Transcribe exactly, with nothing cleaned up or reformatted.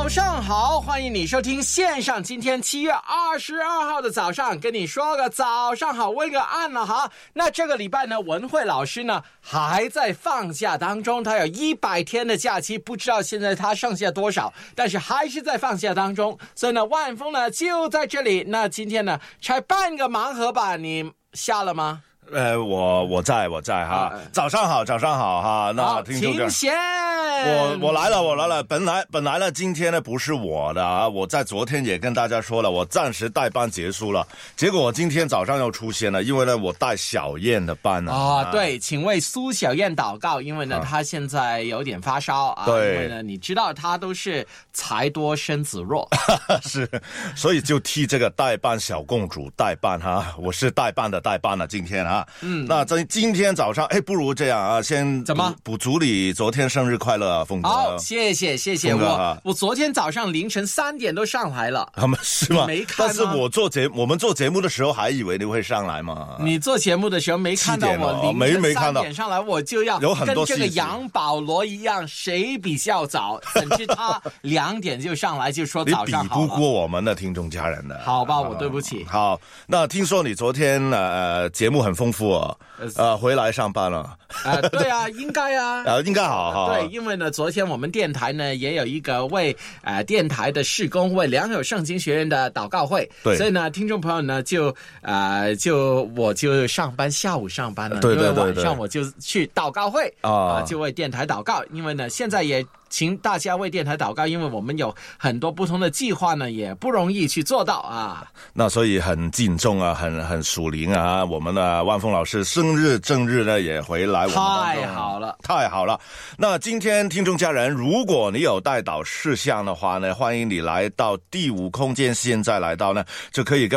早上好，欢迎你收听线上今天七月二十二号的早上，跟你说个早上好，问个安了哈。那这个礼拜呢，文慧老师呢还在放假当中，他有一百天的假期，不知道现在他剩下多少，但是还是在放假当中。所以呢，万峰呢就在这里。那今天呢，拆半个盲盒吧，你下了吗？ 呃，我我在我在哈、啊，早上好，早上好哈。那听众请先， 我我来了，我来了。本来本来呢，今天呢不是我的啊，我在昨天也跟大家说了，我暂时代班结束了。结果我今天早上又出现了，因为呢我带小燕的班啊。 啊，对，请为苏小燕祷告，因为呢、啊、她现在有点发烧啊。 对， 因为呢你知道她都是财多身子弱， 是，所以就替这个代班小公主代班哈，我是代班的代班了，今天啊。嗯，那这今天早上，哎，不如这样啊，先怎么补足你昨天生日快乐啊，峰哥。 好，谢谢谢谢我、啊，我昨天早上凌晨三点都上来了， 他们是吗？ 没看吗？ 但是我做节我们做节目的时候还以为你会上来嘛。 你做节目的时候没看到我凌晨三点上来，我就要跟这个杨保罗一样，谁比较早？甚至他两点就上来就说早上好了， 你比不过我们的听众家人的。 好吧，我对不起。 好，那听说你昨天呃节目很丰富哦。呃，回来上班了。 呃，对啊，应该啊， 呃，应该好哈。 对，因为呢，昨天我们电台呢也有一个为呃电台的事工，为良友圣经学院的祷告会。对，所以呢，听众朋友呢就呃就我就上班，下午上班了， 对对对对， 因为晚上我就去祷告会啊、呃，就为电台祷告。因为呢，现在也请大家为电台祷告，因为我们有很多不同的计划呢，也不容易去做到啊。 那所以很敬重啊，很很属灵啊。我们的万峰老师生日正日呢也回来我们当中， 太好了， 太好了。那今天听众家人，如果你有代祷事项的话呢，欢迎你来到第五空间，现在来到呢就可以跟